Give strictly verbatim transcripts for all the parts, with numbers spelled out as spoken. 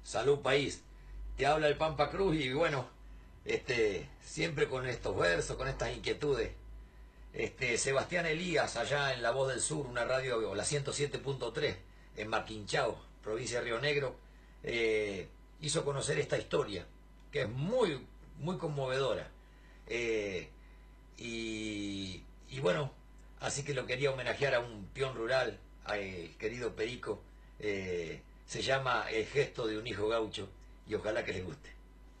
Salud país. Te habla el Pampa Cruz y bueno, este, siempre con estos versos, con estas inquietudes. Este, Sebastián Elías, allá en La Voz del Sur, una radio, la ciento siete punto tres, en Maquinchao, provincia de Río Negro, eh, hizo conocer esta historia, que es muy, muy conmovedora. Eh, y, y bueno, así que lo quería homenajear a un peón rural, al querido Perico. Eh, se llama El gesto de un hijo gaucho y ojalá que les guste.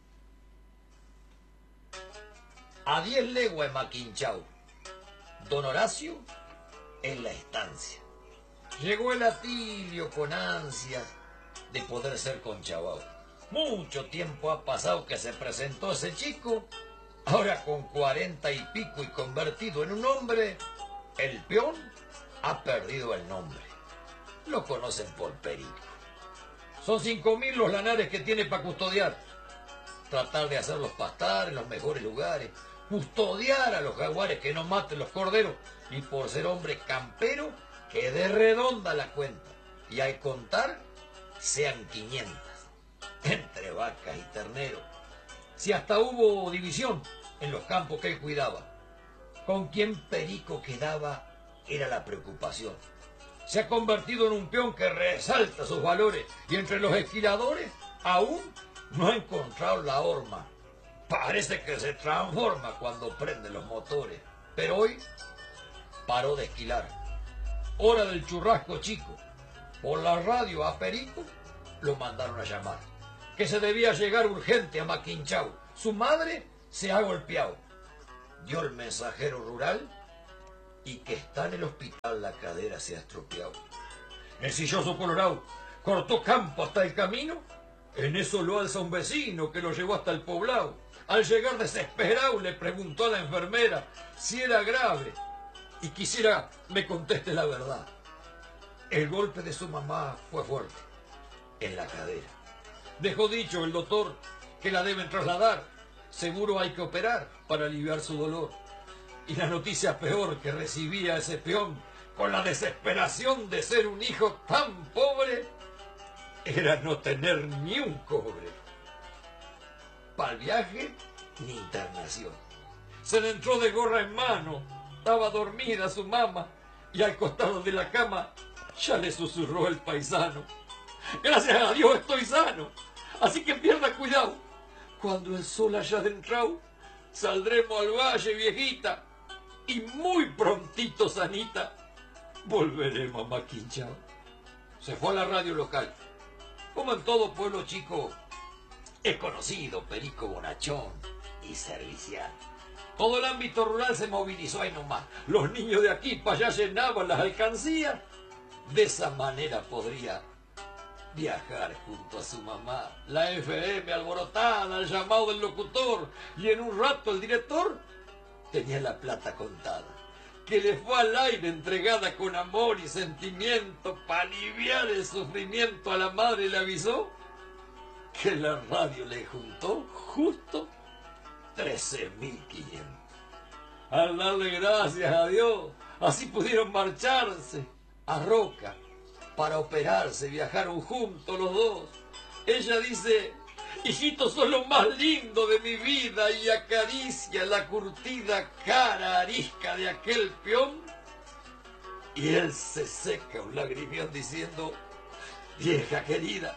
A diez leguas de Maquinchao, don Horacio en la estancia. Llegó el Atilio con ansias de poder ser conchabao. Mucho tiempo ha pasado que se presentó ese chico. Ahora con cuarenta y pico y convertido en un hombre, el peón ha perdido el nombre. Lo conocen por Perico. Son cinco mil los lanares que tiene para custodiar. Tratar de hacerlos pastar en los mejores lugares. Custodiar a los jaguares que no maten los corderos. Y por ser hombre campero, que dé redonda la cuenta. Y al contar, sean quinientas. Entre vacas y terneros. Si hasta hubo división en los campos que él cuidaba. Con quién Perico quedaba era la preocupación. Se ha convertido en un peón que resalta sus valores y entre los esquiladores aún no ha encontrado la horma. Parece que se transforma cuando prende los motores. Pero hoy paró de esquilar. Hora del churrasco chico. Por la radio a Perico lo mandaron a llamar. Que se debía llegar urgente a Maquinchao. Su madre se ha golpeado. Dio el mensajero rural y que está en el hospital la cadera se ha estropeado. El silloso colorado cortó campo hasta el camino. En eso lo alza un vecino que lo llevó hasta el poblado. Al llegar desesperado le preguntó a la enfermera si era grave y quisiera me conteste la verdad. El golpe de su mamá fue fuerte en la cadera. Dejó dicho el doctor que la deben trasladar. Seguro hay que operar para aliviar su dolor. Y la noticia peor que recibía ese peón, con la desesperación de ser un hijo tan pobre, era no tener ni un cobre. Para el viaje, ni internación. Se le entró de gorra en mano, estaba dormida su mamá, y al costado de la cama ya le susurró el paisano. Gracias a Dios estoy sano, así que pierda cuidado. Cuando el sol haya adentrado, saldremos al valle, viejita, y muy prontito, sanita, volveremos a Maquinchao. Se fue a la radio local. Como en todo pueblo chico, es conocido Perico bonachón y servicial. Todo el ámbito rural se movilizó ahí nomás. Los niños de aquí para allá llenaban las alcancías. De esa manera podría viajar junto a su mamá. La F M alborotada, el llamado del locutor, y en un rato el director tenía la plata contada, que le fue al aire entregada con amor y sentimiento para aliviar el sufrimiento a la madre. Y le avisó que la radio le juntó justo trece mil quinientos. Al darle gracias a Dios, así pudieron marcharse a Roca para operarse. Viajaron juntos los dos. Ella dice: hijitos, son lo más lindo de mi vida, y acaricia la curtida cara arisca de aquel peón. Y él se seca un lagrimión diciendo: vieja querida.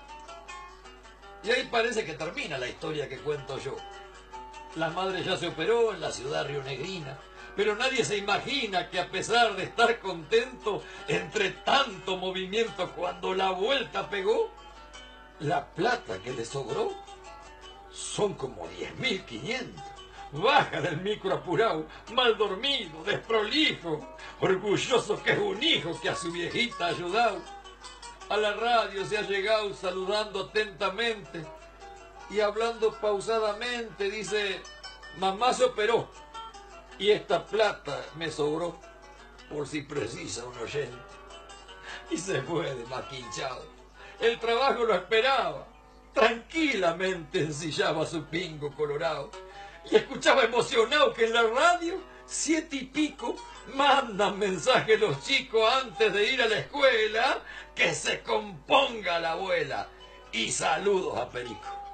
Y ahí parece que termina la historia que cuento yo. La madre ya se operó en la ciudad rionegrina, pero nadie se imagina que a pesar de estar contento entre tanto movimiento, cuando la vuelta pegó, la plata que le sobró son como diez mil quinientos. Baja del micro apurado, mal dormido, desprolijo, orgulloso que es un hijo que a su viejita ha ayudado. A la radio se ha llegado saludando atentamente y hablando pausadamente dice: mamá se operó y esta plata me sobró por si precisa un oyente. Y se fue de Maquinchao. El trabajo lo esperaba. Tranquilamente ensillaba su pingo colorado y escuchaba emocionado que en la radio, siete y pico, mandan mensaje los chicos antes de ir a la escuela: que se componga la abuela. y saludos a Perico.